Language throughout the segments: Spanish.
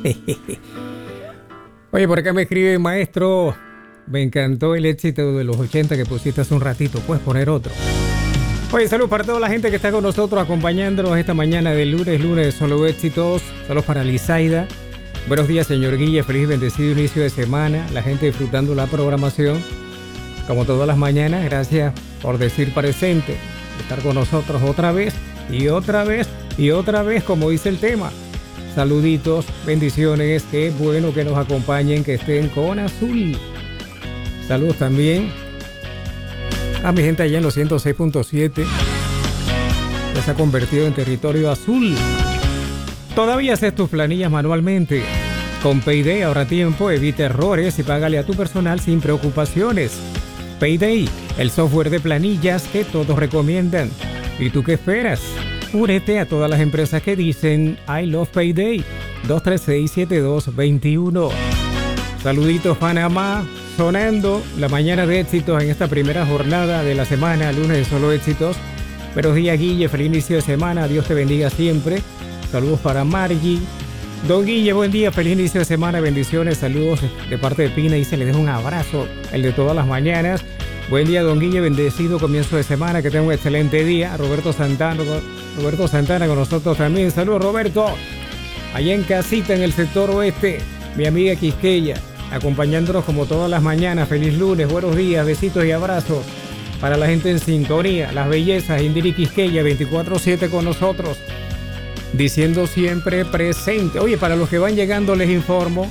Oye, por acá me escribe maestro. Me encantó el éxito de los 80 que pusiste hace un ratito. Puedes poner otro. Oye, saludos para toda la gente que está con nosotros acompañándonos esta mañana de lunes solo éxitos. Saludos para Lizaida. Buenos días, señor Guille. Feliz y bendecido inicio de semana. La gente disfrutando la programación. Como todas las mañanas, gracias por decir presente. Estar con nosotros otra vez y otra vez y otra vez, como dice el tema. Saluditos, bendiciones. Qué bueno que nos acompañen, que estén con azul. Saludos también a mi gente allá en los 106.7. Ya se ha convertido en territorio azul. Todavía haces tus planillas manualmente. Con Payday ahorra tiempo, evita errores y págale a tu personal sin preocupaciones. Payday, el software de planillas que todos recomiendan. ¿Y tú qué esperas? Únete a todas las empresas que dicen I love Payday. 236-7221. Saluditos Panamá. Sonando la mañana de éxitos en esta primera jornada de la semana, lunes de solo éxitos. Buenos días, Guille, feliz inicio de semana, Dios te bendiga siempre. Saludos para Margie. Don Guille, buen día, feliz inicio de semana, bendiciones, saludos de parte de Pina y se le deja un abrazo, el de todas las mañanas. Buen día, don Guille, bendecido comienzo de semana, que tenga un excelente día. Roberto Santana con nosotros también. Saludos, Roberto. Allá en casita en el sector oeste, mi amiga Quisqueya, acompañándonos como todas las mañanas. Feliz lunes, buenos días, besitos y abrazos para la gente en sintonía. Las bellezas, Indiri Quisqueya, 24/7 con nosotros, diciendo siempre presente. Oye, para los que van llegando les informo,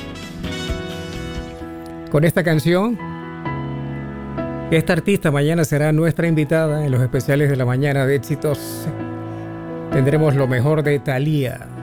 con esta canción, esta artista mañana será nuestra invitada en los especiales de la mañana de éxitos. Tendremos lo mejor de Thalía.